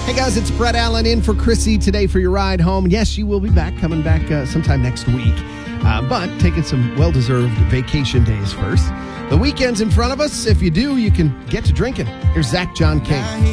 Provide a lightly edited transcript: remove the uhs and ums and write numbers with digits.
Hey guys, it's Brett Allen in for Chrissy today for your ride home. Yes, you will be coming back sometime next week, but taking some well-deserved vacation days first. The weekend's in front of us. If you do, you can get to drinking. Here's Zach John King.